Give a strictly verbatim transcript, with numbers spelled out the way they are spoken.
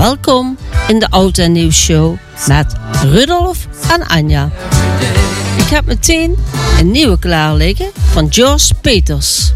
Welkom in de Oud en Nieuw Show met Rudolf en Anja. Ik heb meteen een nieuwe klaar liggen van Jos Peters.